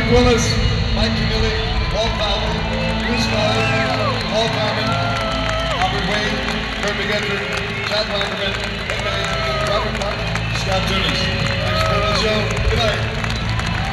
Mike Willis, Mike Camilli, Paul Powell, Bruce Fowler, Paul Carmen, Albert Wayne, Kurt McGether, Chad Wackerman, Ed Mays, Robert Clark, Scott Tunis. Thanks for coming on the show. Good night.